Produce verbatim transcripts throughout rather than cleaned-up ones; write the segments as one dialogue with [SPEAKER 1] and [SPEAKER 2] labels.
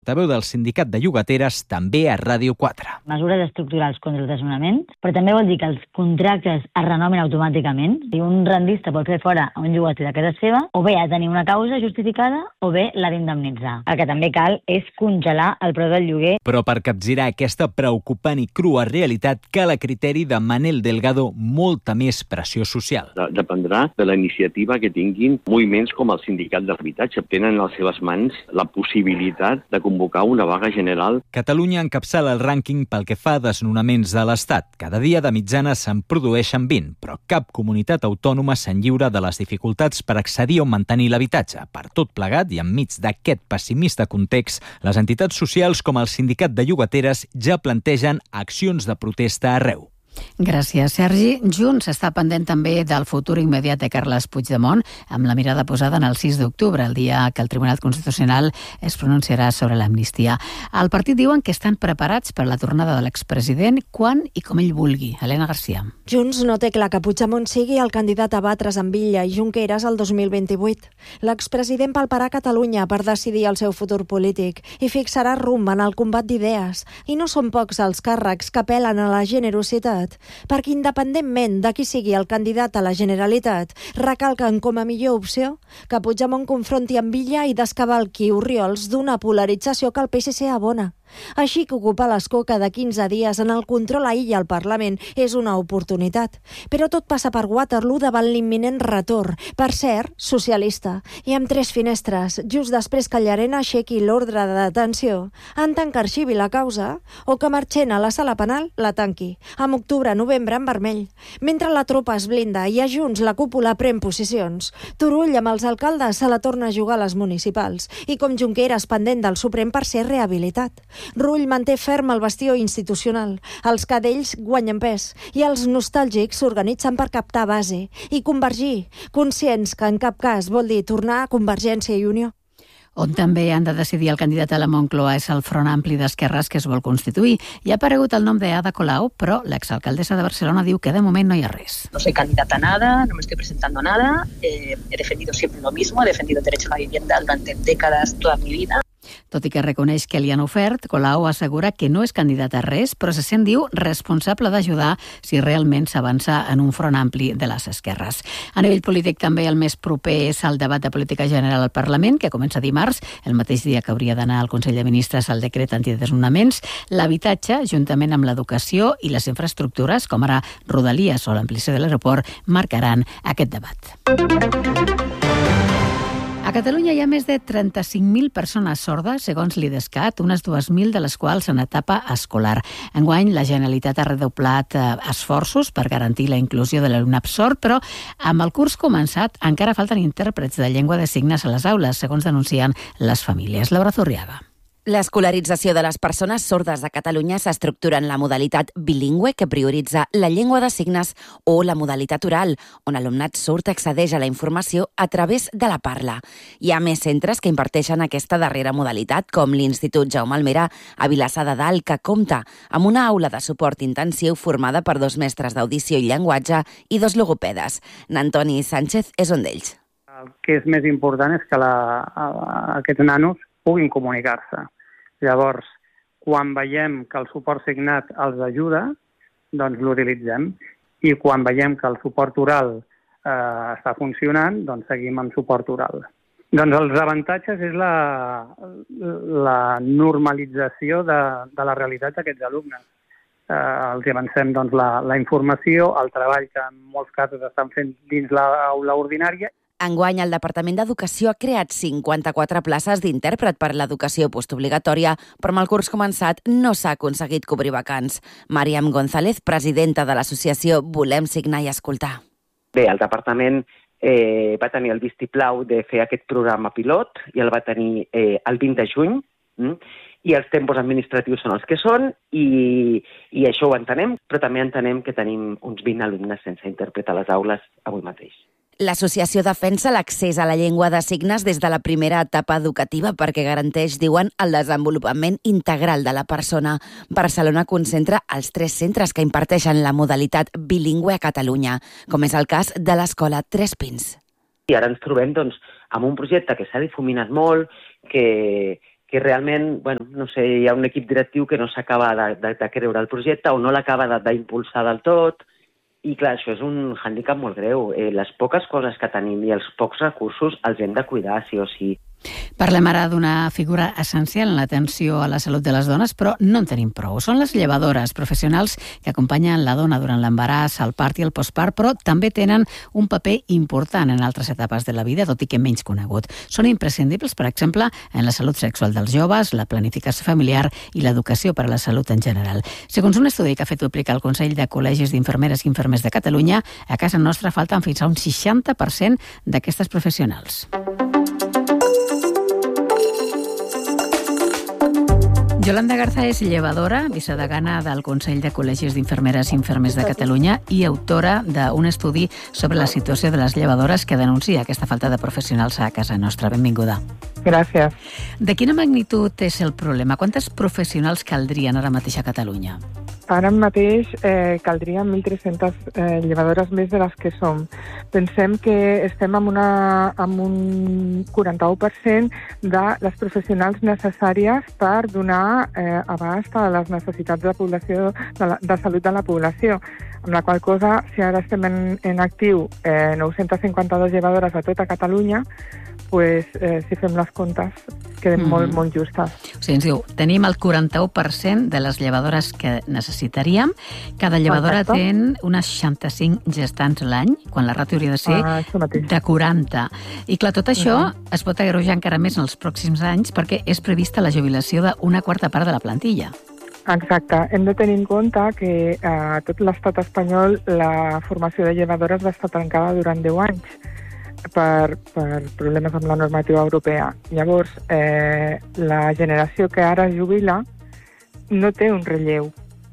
[SPEAKER 1] portaveu del sindicat de llogateres, també a Ràdio quatre.
[SPEAKER 2] Mesures estructurals contra el desnonament, però també vol dir que els contractes es renomen automàticament. Si un rendista pot fer fora a un llogater de casa seva, o bé ha de tenir una causa justificada o bé l'ha d'indemnitzar. El que també cal és congelar el preu del lloguer.
[SPEAKER 1] Però per capgirar aquesta preocupant i crua realitat cal a criteri de Manel Delgado molta més pressió social.
[SPEAKER 3] Dependrà de la iniciativa que tinguin moviments com el sindicat d'habitatge. Tenen en les seves mans la possibilitat de convocar una vaga general.
[SPEAKER 1] Catalunya encapçala el rànquing pel que fa a desnonaments de l'Estat. Cada dia de mitjana se'n produeixen vint, però cap comunitat autònoma se'n lliura de les dificultats per accedir o mantenir l'habitatge. Per tot plegat i enmig d'aquest pessimista context, les entitats socials com el sindicat de llogateres ja plantegen accions de protesta arreu.
[SPEAKER 4] Gràcies, Sergi. Junts està pendent també del futur immediat de Carles Puigdemont, amb la mirada posada en el sis d'octubre, el dia que el Tribunal Constitucional es pronunciarà sobre l'amnistia. Al partit diuen que estan preparats per la tornada de l'expresident quan i com ell vulgui. Helena Garcia.
[SPEAKER 5] Junts no té clar que Puigdemont sigui el candidat a batre's amb Illa i Junqueras el dos mil vint-i-vuit. L'expresident palparà Catalunya per decidir el seu futur polític i fixarà rumb en el combat d'idees. I no són pocs els càrrecs que apel·len a la generositat, perquè independentment de qui sigui el candidat a la Generalitat, recalquen com a millor opció que Puigdemont confronti amb Illa i descavalqui Orriols d'una polarització que el P S C abona. Així que ocupar l'escó cada quinze dies en el control a Illa al Parlament és una oportunitat. Però tot passa per Waterloo davant l'imminent retorn, per cert, socialista, i amb tres finestres, just després que Llarena aixequi l'ordre de detenció, en tant que arxivi la causa, o que Marchena a la sala penal la tanqui, amb octubre-novembre en vermell. Mentre la tropa es blinda i a Junts la cúpula pren posicions, Turull amb els alcaldes se la torna a jugar a les municipals, i com Junqueras pendent del Suprem per ser rehabilitat. Rull manté ferm el bastió institucional, els cadells guanyen pes i els nostàlgics s'organitzen per captar base i convergir, conscients que en cap cas vol dir tornar a Convergència i Unió.
[SPEAKER 4] On també han de decidir el candidat a la Moncloa és el Front Ampli d'Esquerres que es vol constituir. Hi ha aparegut el nom de Ada Colau, però l'exalcaldessa de Barcelona diu que de moment no hi ha res.
[SPEAKER 6] No soy candidata a nada, no me estoy presentando a nada, eh, he defendido siempre lo mismo, he defendido el derecho a la vivienda durante décadas, toda mi vida.
[SPEAKER 4] Tot i que reconeix que li han ofert, Colau assegura que no és candidat a res, però se sent, diu, responsable d'ajudar si realment s'avança en un front ampli de les esquerres. A nivell polític també el més proper és el debat de política general al Parlament, que comença dimarts, el mateix dia que hauria d'anar al Consell de Ministres el decret antidesnonaments. L'habitatge, juntament amb l'educació i les infraestructures, com ara Rodalies o l'ampliació de l'aeroport, marcaran aquest debat. A Catalunya hi ha més de trenta-cinc mil persones sordes, segons l'Idescat, unes dues mil de les quals en etapa escolar. Enguany, la Generalitat ha redoblat eh, esforços per garantir la inclusió de l'alumnat sord, però amb el curs començat encara falten intèrprets de llengua de signes a les aules, segons denuncien les famílies. Laura Zurriaga.
[SPEAKER 7] L'escolarització de les persones sordes a Catalunya s'estructura en la modalitat bilingüe, que prioritza la llengua de signes, o la modalitat oral, on l'alumnat sord accedeix a la informació a través de la parla. Hi ha més centres que imparteixen aquesta darrera modalitat, com l'Institut Jaume Almera a Vilassar de Dalt, que compta amb una aula de suport intensiu formada per dos mestres d'audició i llenguatge i dos logopedes. N'Antoni Sánchez és un d'ells.
[SPEAKER 8] El que és més important és que la, aquests nanos puguin comunicar-se. Llavors, quan veiem que el suport signat els ajuda, doncs l'utilitzem. I quan veiem que el suport oral eh, està funcionant, doncs seguim amb suport oral. Doncs els avantatges és la, la normalització de, de la realitat d'aquests alumnes. Eh, els avancem doncs, la, la informació, el treball que en molts casos estan fent dins l'aula ordinària.
[SPEAKER 7] Enguany, el Departament d'Educació ha creat cinquanta-quatre places d'intèrpret per l'educació postobligatòria, però amb el curs començat no s'ha aconseguit cobrir vacants. Màriam González, presidenta de l'associació Volem Signar i Escoltar.
[SPEAKER 9] Bé, el departament eh, va tenir el vistiplau de fer aquest programa pilot i el va tenir eh, el vint de juny, mm? i els tempos administratius són els que són, i, i això ho entenem, però també entenem que tenim uns vint alumnes sense intèrpret a les aules avui mateix.
[SPEAKER 7] L'associació defensa l'accés a la llengua de signes des de la primera etapa educativa perquè garanteix, diuen, el desenvolupament integral de la persona. Barcelona concentra els tres centres que imparteixen la modalitat bilingüe a Catalunya, com és el cas de l'escola Tres Pins.
[SPEAKER 9] I ara ens trobem doncs, amb un projecte que s'ha difuminat molt, que, que realment, bueno, no sé, hi ha un equip directiu que no s'acaba de, de, de creure el projecte o no l'acaba d'impulsar del tot. I clar, això és un hàndicap molt greu. Eh, les poques coses que tenim i els pocs recursos els hem de cuidar, sí o sí.
[SPEAKER 4] Parlem ara d'una figura essencial en l'atenció a la salut de les dones, però no en tenim prou. Són les llevadores, professionals que acompanyen la dona durant l'embaràs, el part i el postpart, però també tenen un paper important en altres etapes de la vida, tot i que menys conegut. Són imprescindibles, per exemple, en la salut sexual dels joves, la planificació familiar i l'educació per a la salut en general. Segons un estudi que ha fet publicar el Consell de Col·legis d'Infermeres i Infermers de Catalunya, a casa nostra falten fins a un seixanta per cent d'aquestes professionals. Yolanda Garza és llevadora, vicedegana del Consell de Col·legis d'Infermeres i Infermers de Catalunya i autora d'un estudi sobre la situació de les llevadores que denuncia aquesta falta de professionals a casa nostra. Benvinguda.
[SPEAKER 10] Gràcies.
[SPEAKER 4] De quina magnitud és el problema? Quantes professionals caldrien ara mateix a Catalunya?
[SPEAKER 10] Ara mateix eh, caldrien mil tres-centes eh, llevadores més de les que som. Pensem que estem amb, una, amb un quaranta-u per cent de les professionals necessàries per donar eh, abast a les necessitats de, la població, de, la, de salut de la població. Amb la qual cosa, si ara estem en, en actiu eh, nou-centes cinquanta-dues llevadores a tota Catalunya, pues, eh, si fem les comptes, queden mm. molt, molt justes.
[SPEAKER 4] O sigui, ens diu, tenim el quaranta-u per cent de les llevadores que necessitaríem. Cada llevadora Exacte. Ten unes seixanta-cinc gestants l'any, quan la ràtio hauria de ser
[SPEAKER 10] ah,
[SPEAKER 4] de quaranta. I clar, tot això uh -huh. es pot agreujar encara més en els pròxims anys perquè és prevista la jubilació d'una quarta part de la plantilla.
[SPEAKER 10] Exacte. Hem de tenir en compte que a tot l'estat espanyol la formació de llevadores va estar tancada durant deu anys. Per, per problemes amb la normativa europea. Llavors, eh, la generació que ara es jubila no té un relleu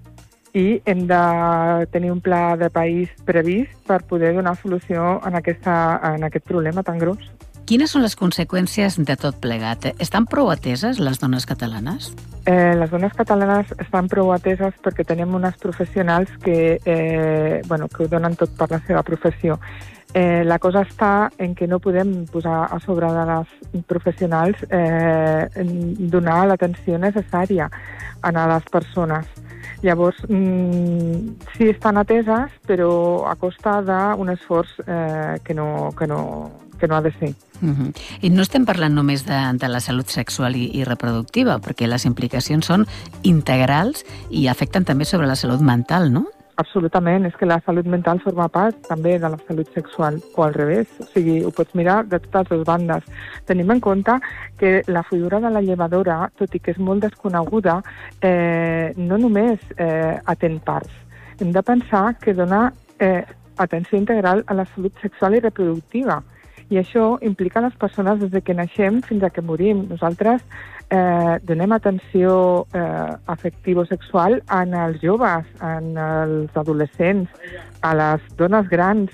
[SPEAKER 10] i hem de tenir un pla de país previst per poder donar solució en, aquesta, en aquest problema tan gros.
[SPEAKER 4] Quines són les conseqüències de tot plegat? Estan prou ateses les dones catalanes?
[SPEAKER 10] Eh, les dones catalanes estan prou ateses perquè tenim unes professionals que, eh, bueno, que ho donen tot per la seva professió. Eh, la cosa està en que no podem posar a sobre de les professionals eh, donar l'atenció necessària a les persones. Llavors, mm, sí estan ateses, però a costa d'un esforç eh, que, no, que, no, que no ha de ser.
[SPEAKER 4] Uh-huh. I no estem parlant només de, de la salut sexual i, i reproductiva, perquè les implicacions són integrals i afecten també sobre la salut mental, no?
[SPEAKER 10] Absolutament, és que la salut mental forma part també de la salut sexual, o al revés, o sigui, ho pots mirar de totes les bandes. Tenim en compte que la figura de la llevadora, tot i que és molt desconeguda, eh, no només eh, atén parts. Hem de pensar que dona eh, atenció integral a la salut sexual i reproductiva, i això implica les persones des que naixem fins a que morim. Nosaltres eh, donem atenció eh, afectivo-sexual en els joves, en els adolescents, a les dones grans,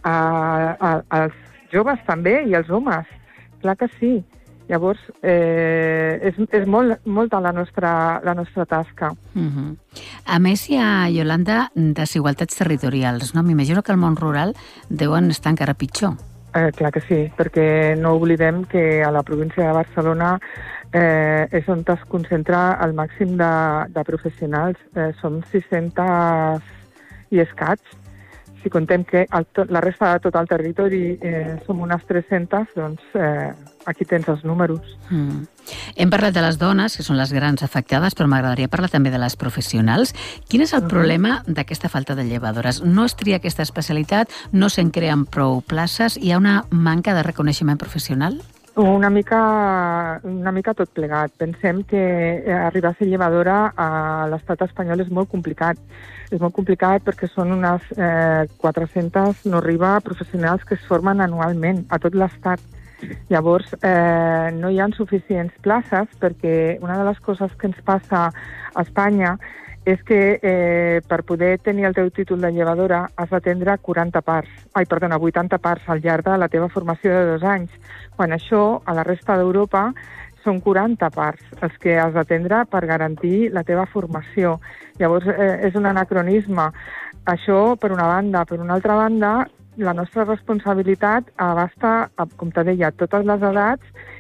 [SPEAKER 10] a, a, als joves també i als homes. Clar que sí. Llavors, eh, és, és molt, molta la nostra, la nostra tasca.
[SPEAKER 4] Uh-huh. A més, hi ha, Yolanda, desigualtats territorials, no? M'imagino que al món rural deuen estar encara pitjor.
[SPEAKER 10] Eh, clar que sí, perquè no oblidem que a la província de Barcelona eh, és on es concentra el màxim de, de professionals. Eh, som sis-centes i escaig. Si contem que el, la resta de tot el territori eh, som unes tres-centes, doncs eh, aquí tens els números.
[SPEAKER 4] Mm. Hem parlat de les dones, que són les grans afectades, però m'agradaria parlar també de les professionals. Quin és el uh-huh. problema d'aquesta falta de llevadores? No es tria aquesta especialitat, no se'n creen prou places, hi ha una manca de reconeixement professional?
[SPEAKER 10] Una mica, una mica tot plegat. Pensem que arribar a ser llevadora a l'estat espanyol és molt complicat. És molt complicat perquè són unes eh, quatre-centes, no arriba, professionals que es formen anualment a tot l'estat. Llavors, eh, no hi ha suficients places perquè una de les coses que ens passa a Espanya és que eh, per poder tenir el teu títol de llevadora has d'atendre quaranta parts, ai, perdona, vuitanta parts al llarg de la teva formació de dos anys, quan això a la resta d'Europa són quaranta parts els que has d'atendre per garantir la teva formació. Llavors, eh, és un anacronisme. Això, per una banda. Per una altra banda, la nostra responsabilitat abasta, com te deia, totes les edats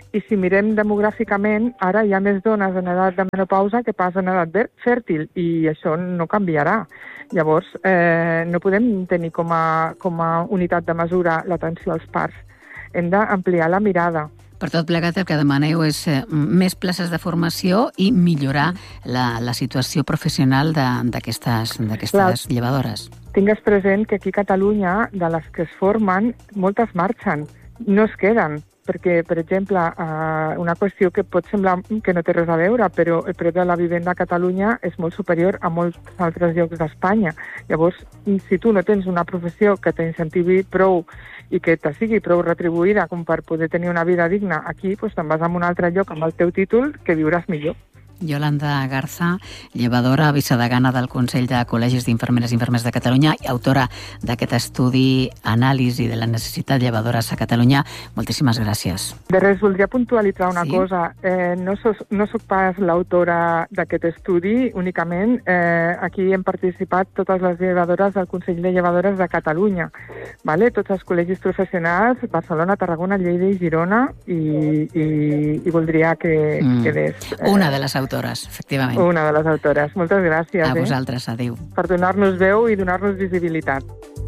[SPEAKER 10] I si mirem demogràficament, ara hi ha més dones en edat de menopausa que pas en edat fèrtil, i això no canviarà. Llavors, eh, no podem tenir com a, com a unitat de mesura l'atenció als parts. Hem d'ampliar la mirada.
[SPEAKER 4] Per tot plegat, el que demaneu és eh, més places de formació i millorar la, la situació professional d'aquestes llevadores.
[SPEAKER 10] Tingues present que aquí a Catalunya, de les que es formen, moltes marxen, no es queden. Perquè, per exemple, una qüestió que pot semblar que no té res a veure, però el preu de la vivenda a Catalunya és molt superior a molts altres llocs d'Espanya. Llavors, si tu no tens una professió que t'incentivi prou i que te sigui prou retribuïda com per poder tenir una vida digna aquí, doncs te'n vas a un altre lloc amb el teu títol que viuràs millor.
[SPEAKER 4] Yolanda Garza, llevadora, vicedegana del Consell de Col·legis d'Infermeres i Infermers de Catalunya i autora d'aquest estudi Anàlisi de la necessitat llevadores a Catalunya. Moltíssimes gràcies.
[SPEAKER 10] De res, voldria puntualitzar una
[SPEAKER 4] sí?
[SPEAKER 10] cosa. Eh, no, soc, no soc pas l'autora d'aquest estudi únicament. Eh, aquí hem participat totes les llevadores del Consell de Llevadores de Catalunya. Vale? Tots els col·legis professionals, Barcelona, Tarragona, Lleida i Girona, i, i, i voldria que mm. quedés...
[SPEAKER 4] Eh, Una de les autores. Efectivament.
[SPEAKER 10] Una de les autores. Moltes gràcies.
[SPEAKER 4] A
[SPEAKER 10] eh?
[SPEAKER 4] vosaltres, adéu.
[SPEAKER 10] Per donar-nos veu i donar-nos visibilitat.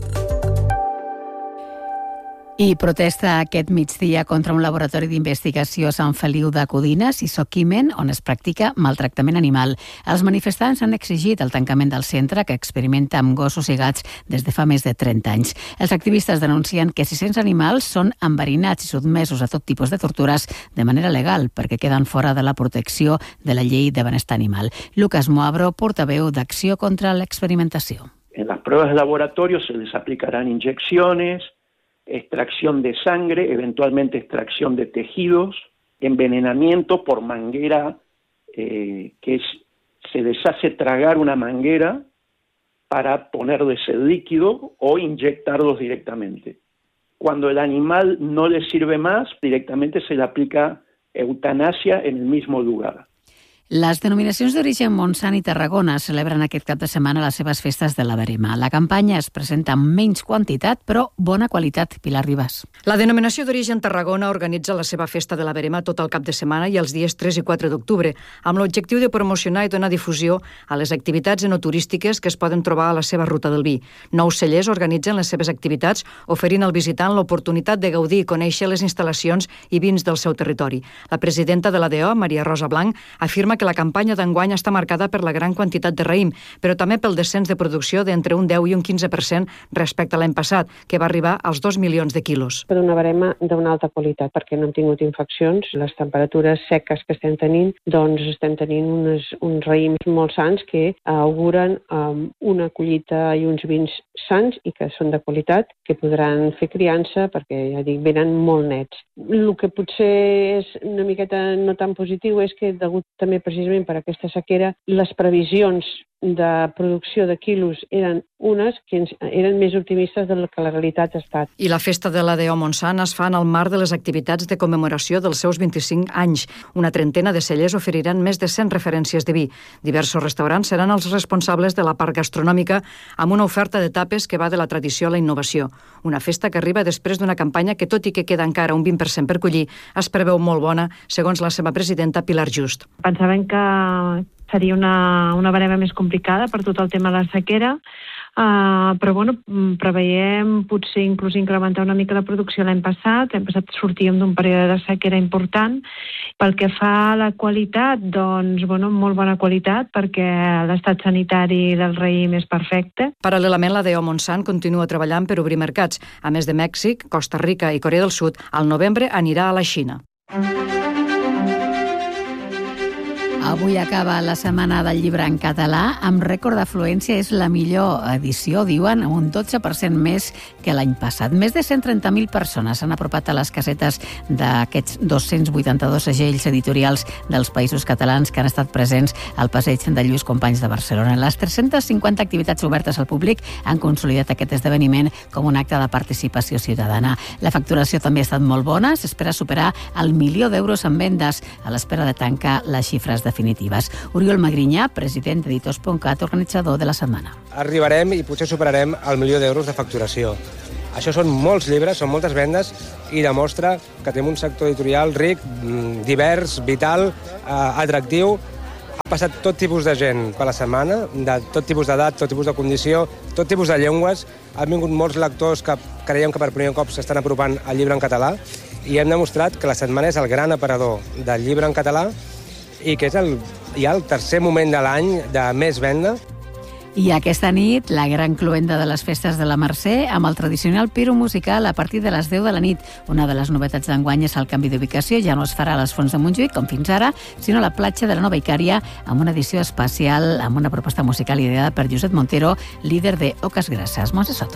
[SPEAKER 4] I protesta aquest migdia contra un laboratori d'investigació a Sant Feliu de Codines i Soquimen, on es practica maltractament animal. Els manifestants han exigit el tancament del centre, que experimenta amb gossos i gats des de fa més de trenta anys. Els activistes denuncien que sis-cents animals són enverinats i sotmesos a tot tipus de tortures de manera legal, perquè queden fora de la protecció de la llei de benestar animal. Lucas Moabro, portaveu d'Acció contra l'experimentació.
[SPEAKER 11] En las pruebas de laboratorio se les aplicarán inyecciones, extracción de sangre, eventualmente extracción de tejidos, envenenamiento por manguera, eh, que es, se les hace tragar una manguera para ponerles el líquido o inyectarlos directamente. Cuando el animal no les sirve más, directamente se le aplica eutanasia en el mismo lugar.
[SPEAKER 4] Les denominacions d'origen Montsant i Tarragona celebren aquest cap de setmana les seves festes de la Verema. La campanya es presenta amb menys quantitat, però bona qualitat. Pilar Ribas.
[SPEAKER 12] La denominació d'origen Tarragona organitza la seva festa de la Verema tot el cap de setmana i els dies tres i quatre d'octubre, amb l'objectiu de promocionar i donar difusió a les activitats enoturístiques que es poden trobar a la seva ruta del vi. Nou cellers organitzen les seves activitats, oferint al visitant l'oportunitat de gaudir i conèixer les instal·lacions i vins del seu territori. La presidenta de l'A D O, Maria Rosa Blanc, afirma que que la campanya d'enguany està marcada per la gran quantitat de raïm, però també pel descens de producció d'entre un deu i un quinze per cent respecte a l'any passat, que va arribar als dos milions de quilos.
[SPEAKER 13] Per una verema d'una alta qualitat, perquè no hem tingut infeccions. Les temperatures seques que estem tenint, doncs estem tenint unes, uns raïms molt sans que auguren um, una collita i uns vins sans i que són de qualitat, que podran fer criança, perquè ja dic, venen molt nets. El que potser és una miqueta no tan positiu és que, degut també precisament per aquesta sequera, les previsions de producció de quilos eren unes que eren més optimistes del que la realitat ha estat.
[SPEAKER 12] I la festa de l'A D O Montsant es fa en el marc de les activitats de commemoració dels seus vint-i-cinc anys. Una trentena de cellers oferiran més de cent referències de vi. Diversos restaurants seran els responsables de la part gastronòmica amb una oferta de tapes que va de la tradició a la innovació. Una festa que arriba després d'una campanya que, tot i que queda encara un vint per cent per collir, es preveu molt bona, segons la seva presidenta Pilar Just.
[SPEAKER 14] Pensàvem que seria una, una verema més complicada per tot el tema de la sequera, uh, però bueno, preveiem potser inclús incrementar una mica la producció l'any passat. L'any passat sortíem d'un període de sequera important. Pel que fa a la qualitat, doncs, bueno, molt bona qualitat, perquè l'estat sanitari del raïm és perfecte.
[SPEAKER 12] Paral·lelament, l'A D O Montsant continua treballant per obrir mercats. A més de Mèxic, Costa Rica i Corea del Sud, al novembre anirà a la Xina.
[SPEAKER 4] Avui acaba la Setmana del Llibre en català. Amb rècord d'afluència, és la millor edició, diuen, amb un dotze per cent més que l'any passat. Més de cent trenta mil persones s'han apropat a les casetes d'aquests dos-cents vuitanta-dos segells editorials dels Països Catalans que han estat presents al passeig de Lluís Companys de Barcelona. Les tres-centes cinquanta activitats obertes al públic han consolidat aquest esdeveniment com un acte de participació ciutadana. La facturació també ha estat molt bona. S'espera superar el milió d'euros en vendes a l'espera de tancar les xifres definitives. Oriol Magrinyà, president d'Editors punt cat, organitzador de la setmana.
[SPEAKER 15] Arribarem i potser superarem el milió d'euros de facturació. Això són molts llibres, són moltes vendes i demostra que tenim un sector editorial ric, divers, vital, eh, atractiu. Ha passat tot tipus de gent per la setmana, de tot tipus d'edat, tot tipus de condició, tot tipus de llengües. Han vingut molts lectors que creiem que per primer cop s'estan apropant al llibre en català i hem demostrat que la setmana és el gran aparador del llibre en català i que és el, ja el tercer moment de l'any de més venda.
[SPEAKER 4] I aquesta nit, la gran cloenda de les festes de la Mercè, amb el tradicional piro musical a partir de les deu de la nit. Una de les novetats d'enguany és el canvi d'ubicació. Ja no es farà a les Fonts de Montjuïc, com fins ara, sinó a la platja de la Nova Icària, amb una edició especial, amb una proposta musical ideada per Josep Montero, líder de Oques Grasses. Montse Soto.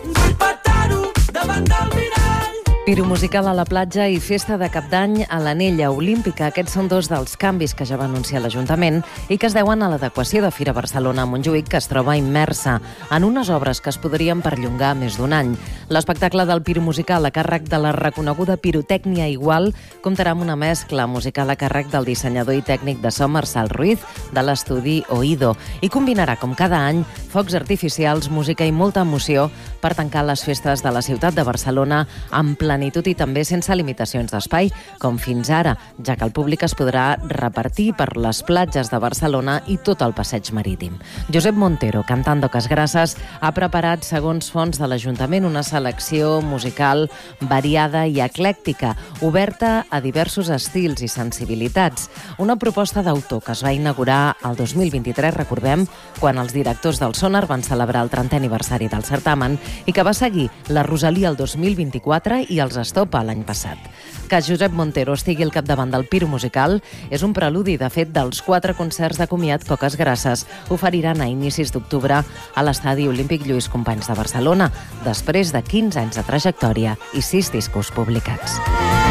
[SPEAKER 16] Piro musical a la platja i festa de Cap d'Any a l'Anella Olímpica. Aquests són dos dels canvis que ja va anunciar l'Ajuntament i que es deuen a l'adequació de Fira Barcelona a Montjuïc, que es troba immersa en unes obres que es podrien perllongar més d'un any. L'espectacle del piro musical a càrrec de la reconeguda Pirotècnia Igual comptarà amb una mescla musical a càrrec del dissenyador i tècnic de so Marçal Ruiz, de l'estudi Oído, i combinarà, com cada any, focs artificials, música i molta emoció per tancar les festes de la ciutat de Barcelona amb plenitud i també sense limitacions d'espai, com fins ara, ja que el públic es podrà repartir per les platges de Barcelona i tot el passeig marítim. Josep Montero, cantant d'Oques Grasses, ha preparat, segons fonts de l'Ajuntament, una selecció musical variada i eclèctica, oberta a diversos estils i sensibilitats. Una proposta d'autor que es va inaugurar el dos mil vint-i-tres, recordem, quan els directors del Sonar van celebrar el trentè aniversari del certamen i que va seguir la Rosalia el dos mil vint-i-quatre i els Estopa l'any passat. Que Josep Montero estigui al capdavant del piro musical és un preludi, de fet, dels quatre concerts de comiat que Oques Grasses oferiran a inicis d'octubre a l'Estadi Olímpic Lluís Companys de Barcelona, després de quinze anys de trajectòria i sis discos publicats.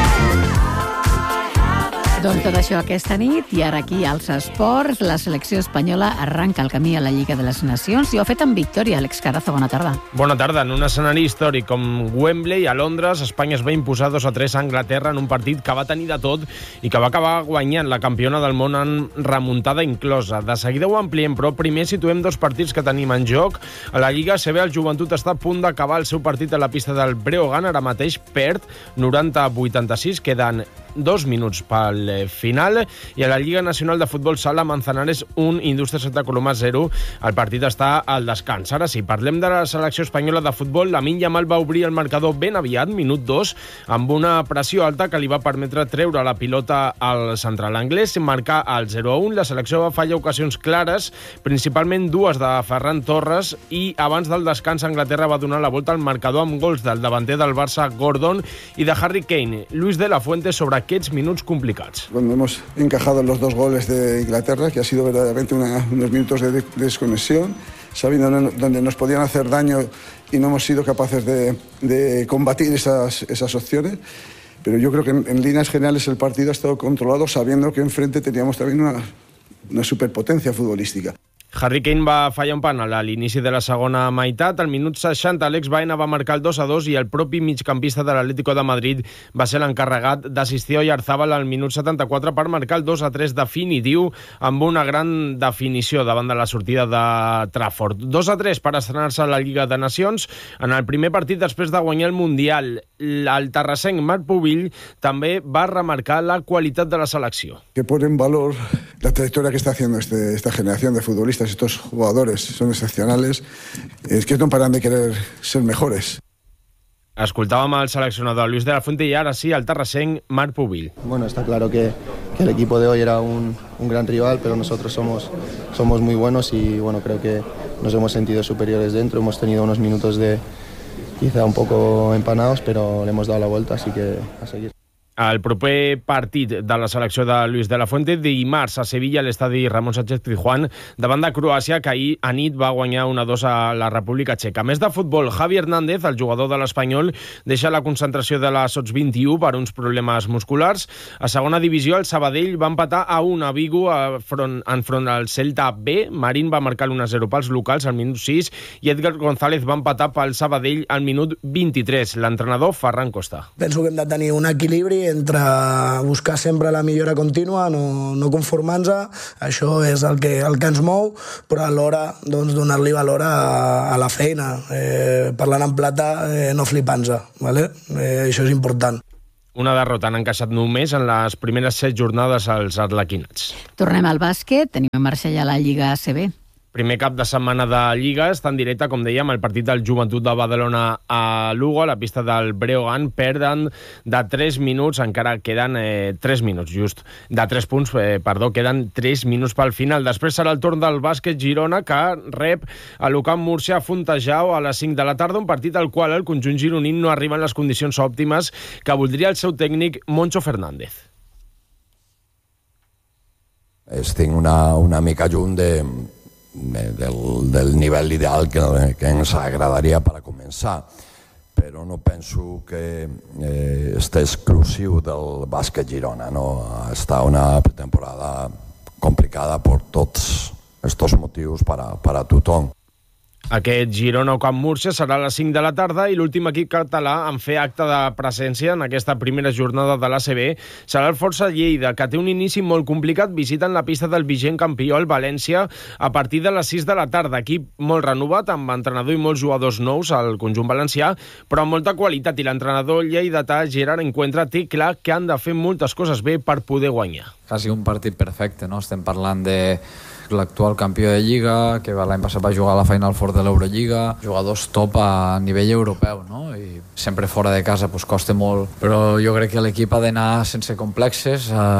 [SPEAKER 4] Doncs tot això aquesta nit, i ara aquí als esports, la selecció espanyola arranca el camí a la Lliga de les Nacions i ho ha fet amb victòria. Àlex Carazo, bona tarda.
[SPEAKER 17] Bona tarda. En un escenari històric com Wembley, a Londres, Espanya es va imposar dos a tres a Anglaterra en un partit que va tenir de tot i que va acabar guanyant la campiona del món en remuntada inclosa. De seguida ho ampliem, però primer situem dos partits que tenim en joc. A la Lliga A C B, el Joventut està a punt d'acabar el seu partit a la pista del Breogán, ara mateix perd noranta a vuitanta-sis, queden dos minuts pel final, i a la Lliga Nacional de Futbol Sala, Manzanares un, Indústria Santa Coloma zero. El partit està al descans. Ara sí, parlem de la selecció espanyola de futbol. Lamine Yamal va obrir el marcador ben aviat, minut dos, amb una pressió alta que li va permetre treure la pilota al central anglès, marcar el zero a un. La selecció va fallar ocasions clares, principalment dues de Ferran Torres, i abans del descans Anglaterra va donar la volta al marcador amb gols del davanter del Barça, Gordon, i de Harry Kane. Luis de la Fuente sobre aquests minuts complicats.
[SPEAKER 18] Cuando hemos encajado los dos goles de Inglaterra, que ha sido verdaderamente una, unos minutos de desconexión, sabiendo dónde nos podían hacer daño y no hemos sido capaces de, de combatir esas, esas opciones. Pero yo creo que en, en líneas generales el partido ha estado controlado, sabiendo que enfrente teníamos también una, una superpotencia futbolística.
[SPEAKER 17] Harry Kane va fallar un penal a l'inici de la segona meitat. Al minut seixanta, Alex Baena va marcar el dos a dos i el propi migcampista de l'Atlético de Madrid va ser l'encarregat d'assistir a Oyarzabal al minut setanta-quatre per marcar el dos a tres definitiu, amb una gran definició davant de la sortida de Trafford. dos a tres per estrenar-se a la Lliga de Nacions. En el primer partit després de guanyar el Mundial, el terrassenc Marc Pubill també va remarcar la qualitat de la selecció.
[SPEAKER 18] Que pone en valor la trayectoria que está haciendo este, esta generación de futbolistas. Estos jugadores son excepcionales, es que no paran de querer ser mejores.
[SPEAKER 17] Escoltàvem el seleccionador Luis de la Fuente y ahora sí al terrassenc Marc Pubill.
[SPEAKER 19] Bueno, está claro que, que el equipo de hoy era un, un gran rival, pero nosotros somos, somos muy buenos y bueno, creo que nos hemos sentido superiores dentro. Hemos tenido unos minutos de quizá un poco empanados, pero le hemos dado la vuelta, así que a seguir.
[SPEAKER 17] El proper partit de la selecció de Luis de la Fuente, dimarts a Sevilla, a l'estadi Ramon Sánchez Pizjuán, davant de Croàcia, que ahir a nit va guanyar un a dos a la República Txeca. A més de futbol, Javi Hernández, el jugador de l'Espanyol, deixa la concentració de la Sots vint-i-u per uns problemes musculars. A segona divisió, el Sabadell va empatar a un a Vigo enfront, enfront al Celta B. Marín va marcar l'un a zero pels locals al minut sis i Edgar González va empatar pel Sabadell al minut vint-i-tres. L'entrenador, Ferran Costa.
[SPEAKER 20] Penso que hem de tenir un equilibri entre buscar sempre la millora contínua, no, no conformar-nos, això és el que, el que ens mou, però alhora doncs, donar-li valor a, a la feina, eh, parlant en plata, eh, no flipant-se, ¿vale? eh, això és important.
[SPEAKER 17] Una derrota han encaixat només en les primeres set jornades als arlequinats.
[SPEAKER 4] Tornem al bàsquet, tenim a Marsella a la Lliga A C B.
[SPEAKER 17] Primer cap de setmana de Lliga, està en directe, com dèiem, el partit del Joventut de Badalona a Lugo, a la pista del Breogán, perden de tres minuts, encara queden eh, tres minuts, just, de tres punts, eh, perdó, queden tres minuts pel final. Després serà el torn del bàsquet Girona, que rep a l'Ucamp Múrcia a Fontejau a les cinc de la tarda, un partit al qual el conjunt gironí no arriba en les condicions òptimes que voldria el seu tècnic Moncho Fernández.
[SPEAKER 21] Estic una, una mica lluny de... Del, del nivell ideal que, que ens agradaria per a començar, però no penso que eh, esté exclusiu del bàsquet Girona, no? Està una pretemporada complicada per tots aquests motius per a, per a tothom.
[SPEAKER 17] Aquest Girona Ucamp Múrcia serà a les cinc de la tarda i l'últim equip català en fer acte de presència en aquesta primera jornada de l'A C B serà el Força Lleida, que té un inici molt complicat. Visiten la pista del vigent campió, el València, a partir de les sis de la tarda. Equip molt renovat, amb entrenador i molts jugadors nous al conjunt valencià, però amb molta qualitat, i l'entrenador lleidatà Gerard Encuentra té clar que han de fer moltes coses bé per poder guanyar.
[SPEAKER 22] Quasi un partit perfecte, no? Estem parlant de l'actual campió de Lliga, que l'any passat va jugar a la Final Four de l'Eurolliga, jugadors top a nivell europeu, no? I sempre fora de casa pues, costa molt, però jo crec que l'equip ha d'anar sense complexes a,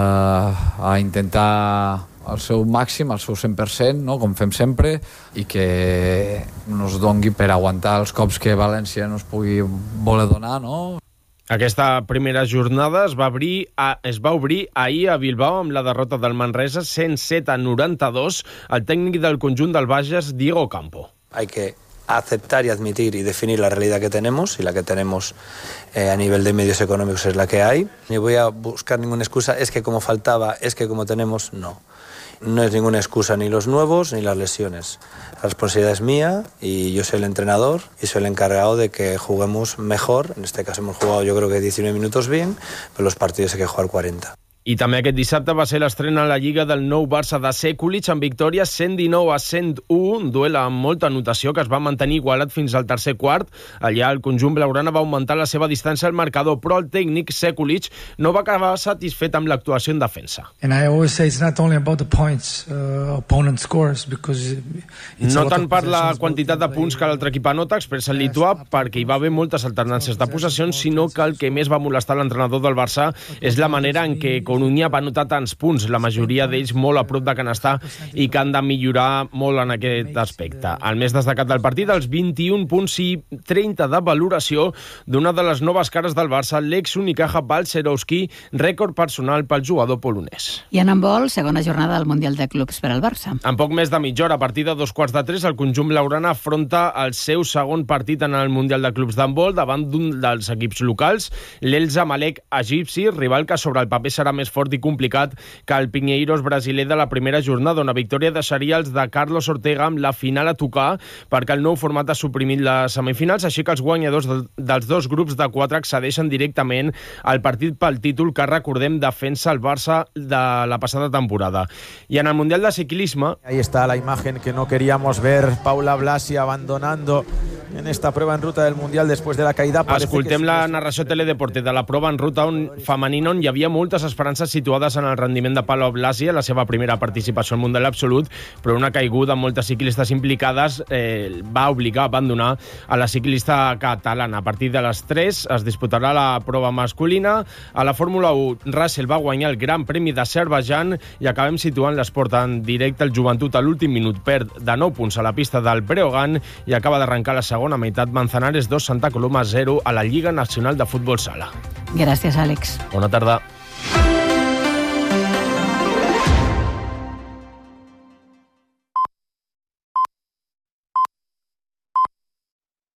[SPEAKER 22] a intentar el seu màxim, el seu cent per cent, no? Com fem sempre, i que nos dongui per aguantar els cops que València no es pugui voler donar, no?
[SPEAKER 17] Aquesta primera jornada es va, obrir a, es va obrir ahir a Bilbao amb la derrota del Manresa cent set a noranta-dos. El tècnic del conjunt del Bages, Diego Campo.
[SPEAKER 23] Hay que aceptar y admitir y definir la realidad que tenemos, y la que tenemos eh, a nivel de medios económicos es la que hay. Ni voy a buscar ninguna excusa, es que como faltaba, es que como tenemos, no. No es ninguna excusa ni los nuevos ni las lesiones. La responsabilidad es mía y yo soy el entrenador y soy el encargado de que juguemos mejor. En este caso hemos jugado yo creo que diecinueve minutos bien, pero los partidos hay que jugar cuarenta.
[SPEAKER 17] I també aquest dissabte va ser l'estrena a la Lliga del nou Barça de Sekulic amb victòria cent dinou a cent u, un duel amb molta anotació que es va mantenir igualat fins al tercer quart. Allà el conjunt blaugrana va augmentar la seva distància al marcador, però el tècnic Sekulic no va acabar satisfet amb l'actuació en defensa.
[SPEAKER 24] And I always say it's not only about the points uh, opponent scores, because
[SPEAKER 17] no tant per la quantitat de punts que l'altre equip anota, expressa el lituà, perquè hi va haver moltes alternàncies de possessions, sinó que el que més va molestar l'entrenador del Barça és la manera en què Coruña va anotar tants punts, la majoria d'ells molt a prop de Canastà, i que han de millorar molt en aquest aspecte. El més destacat del partit, els vint-i-un punts i trenta de valoració d'una de les noves cares del Barça, l'ex Unicaja Balcerowski, rècord personal pel jugador polonès.
[SPEAKER 4] I en handbol, segona jornada del Mundial de Clubs per al Barça.
[SPEAKER 17] En poc més de mitja hora, a partir de dos quarts de tres, el conjunt blaugrana afronta el seu segon partit en el Mundial de Clubs d'handbol davant d'un dels equips locals, l'Elza Malek egipci, rival que sobre el paper serà més fort i complicat que el Pinheiros brasiler de la primera jornada. Una victòria deixaria els de Carlos Ortega amb la final a tocar, perquè el nou format ha suprimit les semifinals, així que els guanyadors dels dos grups de quatre accedeixen directament al partit pel títol que, recordem, defensa el Barça de la passada temporada. I en el Mundial de Ciclisme...
[SPEAKER 25] Ahí está la imagen que no queríamos ver, Paula Blasi abandonando en esta prueba en ruta del Mundial después de la caída.
[SPEAKER 17] Escoltem que... la narració teledeporte de la prova en ruta on, femenina, on hi havia moltes esperances situades en el rendiment de Paula Blasi a la seva primera participació al Mundial absolut, però una caiguda amb moltes ciclistes implicades eh, va obligar a abandonar a la ciclista catalana. A partir de les tres es disputarà la prova masculina. A la Fórmula u, Russell va guanyar el Gran Premi d'Azerbaidjan i acabem situant l'esport en directe. El Joventut a l'últim minut perd de nou punts a la pista del Breogán i acaba d'arrencar la segona meitat. Manzanares dos, Santa Coloma zero a la Lliga Nacional de Futbol Sala.
[SPEAKER 4] Gràcies, Àlex.
[SPEAKER 17] Bona tarda.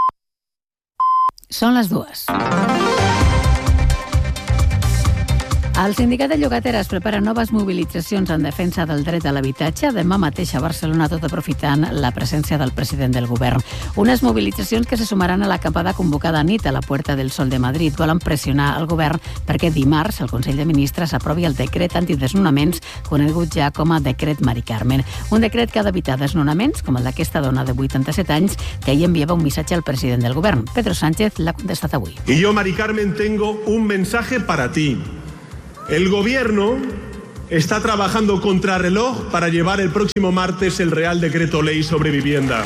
[SPEAKER 4] Són les dues. El sindicat de llogateres prepara noves mobilitzacions en defensa del dret a l'habitatge. Demà mateix a Barcelona, tot aprofitant la presència del president del govern. Unes mobilitzacions que se sumaran a l'acampada convocada a nit a la Puerta del Sol de Madrid. Volen pressionar el govern perquè dimarts el Consell de Ministres aprovi el decret antidesnonaments, conegut ja com a decret Mari Carmen. Un decret que ha d'evitar desnonaments, com el d'aquesta dona de vuitanta-set anys, que ahir enviava un missatge al president del govern. Pedro Sánchez l'ha contestat avui.
[SPEAKER 1] Y yo, Mari Carmen, tengo un mensaje para ti. El Gobierno está trabajando contrarreloj para llevar el próximo martes el Real Decreto Ley sobre vivienda.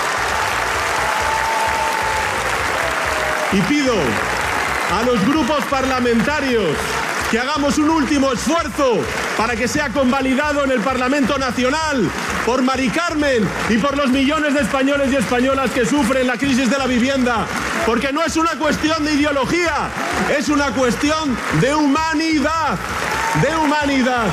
[SPEAKER 1] Y pido a los grupos parlamentarios que hagamos un último esfuerzo para que sea convalidado en el Parlamento Nacional por Mari Carmen y por los millones de españoles y españolas que sufren la crisis de la vivienda, porque no es una cuestión de ideología, es una cuestión de humanidad, de humanidad.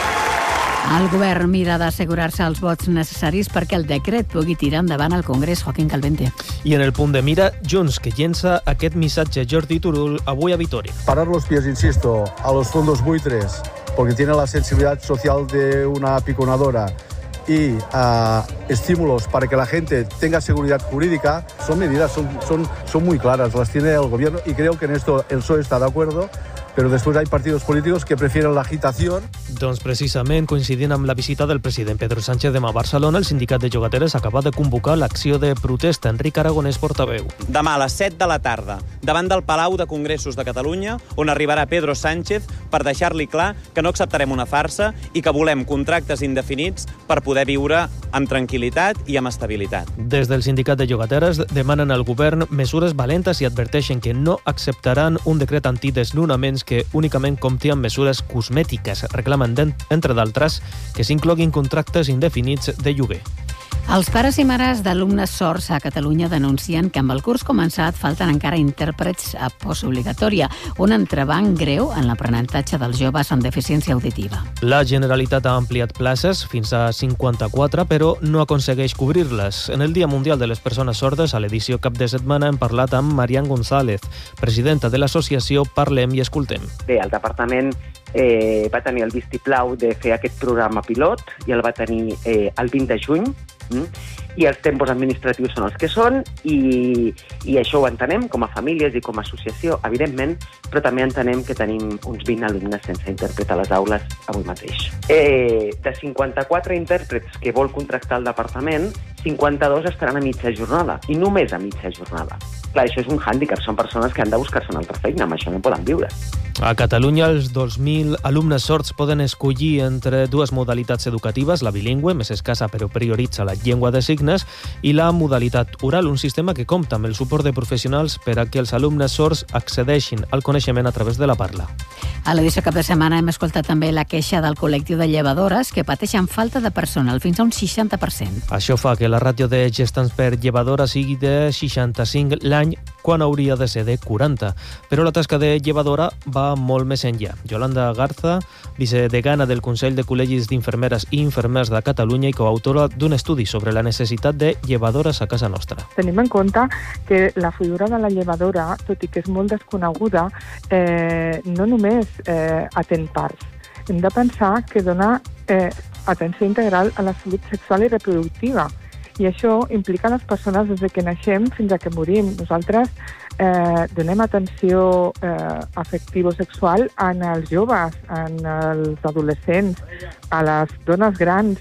[SPEAKER 4] El govern mira d'assegurar-se els vots necessaris perquè el decret pugui tirar endavant al Congrés. Joaquín Calvente.
[SPEAKER 2] I en el punt de mira, Junts, que llença aquest missatge Jordi Turull avui a Vitoria.
[SPEAKER 3] Parar los pies, insisto, a los fondos buitres, porque tiene la sensibilidad social de una piconadora, y uh, estímulos para que la gente tenga seguridad jurídica, son medidas, son, son, son muy claras, las tiene el gobierno, y creo que en esto el P S O E está de acuerdo. Però després hi ha partits polítics que prefieren la agitació.
[SPEAKER 2] Doncs precisament, coincidint amb la visita del president Pedro Sánchez demà a Barcelona, el sindicat de llogateres acaba de convocar l'acció de protesta. Enric Aragonès, portaveu.
[SPEAKER 5] Demà a les set de la tarda, davant del Palau de Congressos de Catalunya, on arribarà Pedro Sánchez per deixar-li clar que no acceptarem una farsa i que volem contractes indefinits per poder viure amb tranquil·litat i amb estabilitat.
[SPEAKER 2] Des del sindicat de llogateres demanen al govern mesures valentes i adverteixen que no acceptaran un decret antidesnonaments que únicament compti amb mesures cosmètiques. Reclamen, entre d'altres, que s'incloguin contractes indefinits de lloguer.
[SPEAKER 4] Els pares i mares d'alumnes sords a Catalunya denuncien que amb el curs començat falten encara intèrprets a postobligatòria, un entrebanc greu en l'aprenentatge dels joves amb deficiència auditiva.
[SPEAKER 2] La Generalitat ha ampliat places fins a cinquanta-quatre, però no aconsegueix cobrir-les. En el Dia Mundial de les Persones Sordes, a l'edició cap de setmana, hem parlat amb Marian González, presidenta de l'associació Parlem i Escoltem.
[SPEAKER 9] Bé, el departament eh, va tenir el vistiplau de fer aquest programa pilot i el va tenir eh, el vint de juny, Mm? i els tempos administratius són els que són i, i això ho entenem com a famílies i com a associació, evidentment, però també entenem que tenim uns vint alumnes sense intèrpret a les aules avui mateix. Eh, de cinquanta-quatre intèrprets que vol contractar el departament, cinquanta-dos estaran a mitja jornada, i només a mitja jornada. Clar, això és un hàndicap, són persones que han de buscar-se una altra feina, amb això no poden viure.
[SPEAKER 2] A Catalunya, els dos mil alumnes sords poden escollir entre dues modalitats educatives, la bilingüe, més escassa però prioritza la llengua de signes, i la modalitat oral, un sistema que compta amb el suport de professionals per a que els alumnes sords accedeixin al coneixement a través de la parla.
[SPEAKER 4] A l'edició cap de setmana hem escoltat també la queixa del col·lectiu de llevadores que pateixen falta de personal, fins a un seixanta per cent.
[SPEAKER 2] Això fa que la ràtio de gestants per llevadora sigui de seixanta-cinc l'any, quan hauria de ser de quaranta. Però la tasca de llevadora va molt més enllà. Yolanda Garza, vicedegana del Consell de Col·legis d'Infermeres i Infermers de Catalunya i coautora d'un estudi sobre la necessitat de llevadores a casa nostra.
[SPEAKER 10] Tenim en compte que la figura de la llevadora, tot i que és molt desconeguda, eh, no només eh, atén parts. Hem de pensar que dona eh, atenció integral a la salut sexual i reproductiva. I això implica les persones des de que naixem fins a que morim. Nosaltres eh, donem atenció eh, afectivo-sexual en els joves, en els adolescents, a les dones grans,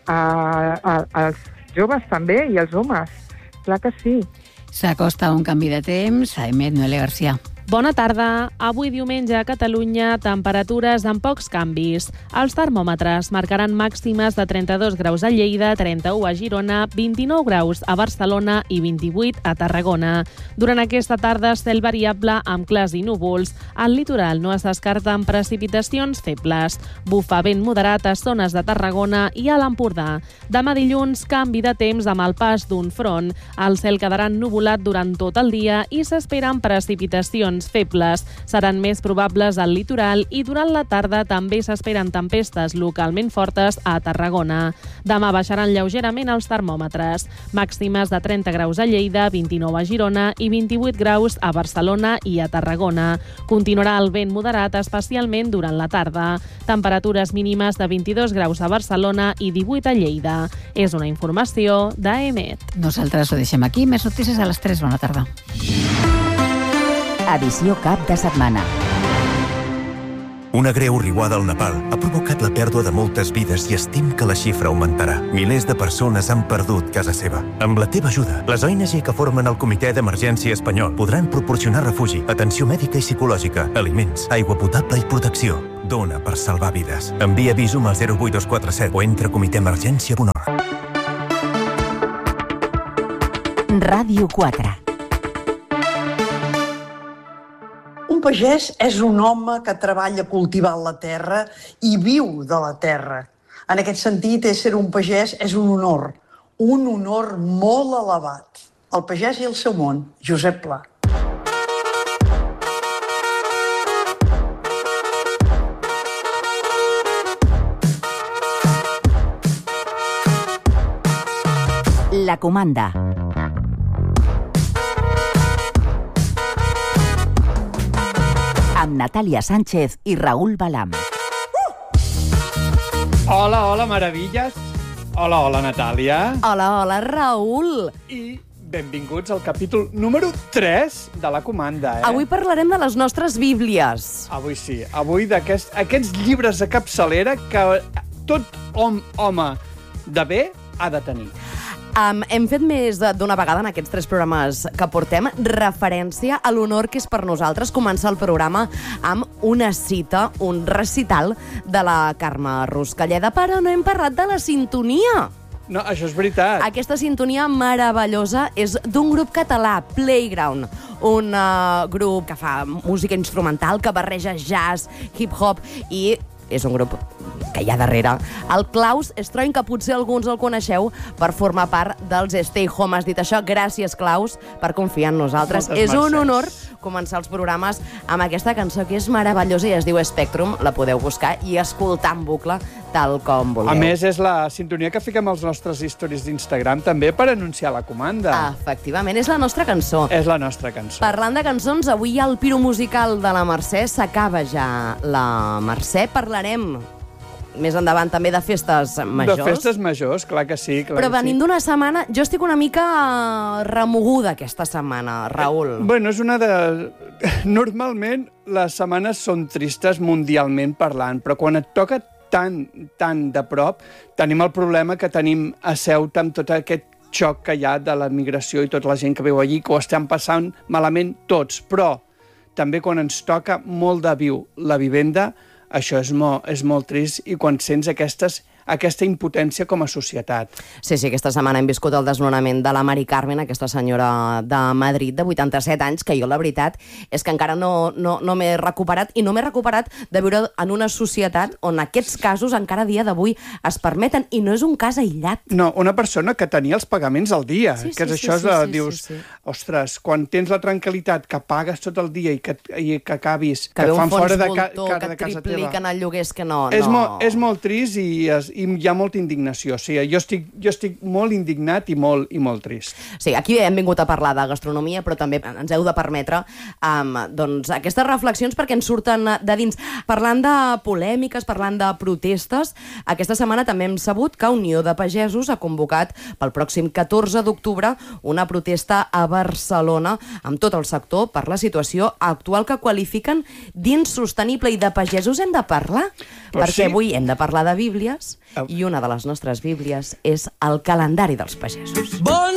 [SPEAKER 10] a, a, als joves també i als homes. Clar que sí.
[SPEAKER 4] S'acosta un canvi de temps. Aimet, Noelia Garcia.
[SPEAKER 6] Bona tarda. Avui diumenge a Catalunya, temperatures amb pocs canvis. Els termòmetres marcaran màximes de trenta-dos graus a Lleida, trenta-u a Girona, vint-i-nou graus a Barcelona i vint-i-vuit a Tarragona. Durant aquesta tarda, cel variable amb clars i núvols. Al litoral no es descarten precipitacions febles. Bufa vent moderat a zones de Tarragona i a l'Empordà. Demà dilluns, canvi de temps amb el pas d'un front. El cel quedarà ennuvolat durant tot el dia i s'esperen precipitacions precipitacions febles. Seran més probables al litoral i durant la tarda també s'esperen tempestes localment fortes a Tarragona. Demà baixaran lleugerament els termòmetres. Màximes de trenta graus a Lleida, vint-i-nou a Girona i vint-i-vuit graus a Barcelona i a Tarragona. Continuarà el vent moderat, especialment durant la tarda. Temperatures mínimes de vint-i-dos graus a Barcelona i divuit a Lleida. És una informació d'A E M E T.
[SPEAKER 4] Nosaltres ho deixem aquí. Més notícies a les tres. Bona tarda.
[SPEAKER 7] Edició cap de setmana. Una greu riuada al Nepal ha provocat la pèrdua de moltes vides i estim que la xifra augmentarà. Milers de persones han perdut casa seva. Amb la teva ajuda, les O N G que formen el Comitè d'Emergència Espanyol podran proporcionar refugi, atenció mèdica i psicològica, aliments, aigua potable i protecció. Dona per salvar vides. Envia Visum al zero vuit dos quatre set o entra a comitè emergència punt org. Ràdio quatre.
[SPEAKER 8] Un pagès és un home que treballa cultivant la terra i viu de la terra. En aquest sentit, ser un pagès és un honor, un honor molt elevat. El pagès i el seu món, Josep Pla.
[SPEAKER 7] La comanda. Amb Natàlia Sánchez i Raül Balam.
[SPEAKER 11] Hola, hola, meravilles. Hola, hola, Natàlia.
[SPEAKER 13] Hola, hola, Raül.
[SPEAKER 11] I benvinguts al capítol número tres de La comanda, eh?
[SPEAKER 13] Avui parlarem de les nostres bíblies.
[SPEAKER 11] Avui sí. Avui d'aquests aquests llibres de capçalera que tot hom, home de bé ha de tenir.
[SPEAKER 13] Um, hem fet més d'una vegada en aquests tres programes que portem referència a l'honor que és per nosaltres començar el programa amb una cita, un recital de la Carme Ruscalleda, però no hem parlat de la sintonia.
[SPEAKER 11] No, això és veritat.
[SPEAKER 13] Aquesta sintonia meravellosa és d'un grup català, Playground, un uh, grup que fa música instrumental, que barreja jazz, hip-hop i és un grup que hi ha darrere. El Klaus Stroin, que potser alguns el coneixeu per formar part dels Stay Home. Has dit això, gràcies, Klaus, per confiar en nosaltres.
[SPEAKER 11] Moltes
[SPEAKER 13] és un
[SPEAKER 11] mercès.
[SPEAKER 13] honor començar els programes amb aquesta cançó que és meravellosa i es diu Spectrum. La podeu buscar i escoltar en bucle tal com vulgueu.
[SPEAKER 11] A més, és la sintonia que fiquem als nostres stories d'Instagram també per anunciar la comanda.
[SPEAKER 13] Efectivament, és la nostra cançó.
[SPEAKER 11] És la nostra cançó.
[SPEAKER 13] Parlant de cançons, avui al Piro Musical de la Mercè s'acaba ja la Mercè. Parlarem més endavant també de festes majors.
[SPEAKER 11] De festes majors, clar que sí. Clar
[SPEAKER 13] Però
[SPEAKER 11] que
[SPEAKER 13] venint
[SPEAKER 11] sí.
[SPEAKER 13] d'una setmana, jo estic una mica remoguda aquesta setmana, Raül.
[SPEAKER 11] Eh, bueno, és una de... Normalment les setmanes són tristes mundialment parlant, però quan et toca tan, tan de prop, tenim el problema que tenim a Ceuta amb tot aquest xoc que hi ha de la migració i tota la gent que viu allí, que ho estem passant malament tots. Però també quan ens toca molt de viu la vivenda, això és molt, és molt trist i quan sents aquestes, aquesta impotència com a societat.
[SPEAKER 13] Sí, sí, aquesta setmana hem viscut el desnonament de la Mari Carmen, aquesta senyora de Madrid de vuitanta-set anys, que jo la veritat és que encara no, no, no m'he recuperat i no m'he recuperat de viure en una societat on aquests casos encara a dia d'avui es permeten i no és un cas aïllat.
[SPEAKER 11] No, una persona que tenia els pagaments al dia,
[SPEAKER 13] sí,
[SPEAKER 11] que és
[SPEAKER 13] sí,
[SPEAKER 11] això,
[SPEAKER 13] sí,
[SPEAKER 11] és,
[SPEAKER 13] sí,
[SPEAKER 11] dius,
[SPEAKER 13] sí, sí.
[SPEAKER 11] ostres, quan tens la tranquil·litat que pagues tot el dia i que, i que acabis,
[SPEAKER 13] que,
[SPEAKER 11] que
[SPEAKER 13] ve un
[SPEAKER 11] fan
[SPEAKER 13] fons
[SPEAKER 11] fora de, ca,
[SPEAKER 13] voltor,
[SPEAKER 11] ca, de
[SPEAKER 13] que
[SPEAKER 11] casa teva.
[SPEAKER 13] tripliquen el lloguer, és que no...
[SPEAKER 11] És,
[SPEAKER 13] no.
[SPEAKER 11] molt, és molt trist i, es, i hi ha molta indignació. O sigui, jo estic, jo estic molt indignat i molt, i molt trist.
[SPEAKER 13] Sí, aquí hem vingut a parlar de gastronomia, però també ens heu de permetre um, doncs, aquestes reflexions perquè ens surten de dins. Parlant de polèmiques, parlant de protestes, aquesta setmana també hem sabut que Unió de Pagesos ha convocat pel pròxim catorze d'octubre una protesta a Barcelona amb tot el sector per la situació actual que qualifiquen d'insostenible, i de pagesos hem de parlar,
[SPEAKER 11] Però
[SPEAKER 13] perquè
[SPEAKER 11] sí.
[SPEAKER 13] avui hem de parlar de bíblies i una de les nostres bíblies és el calendari dels pagesos.
[SPEAKER 14] Bon